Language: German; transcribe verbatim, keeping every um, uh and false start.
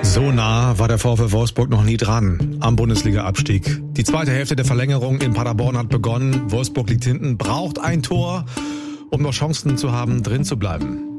So nah war der VfL Wolfsburg noch nie dran am Bundesliga-Abstieg. Die zweite Hälfte der Verlängerung in Paderborn hat begonnen. Wolfsburg liegt hinten, braucht ein Tor, um noch Chancen zu haben, drin zu bleiben.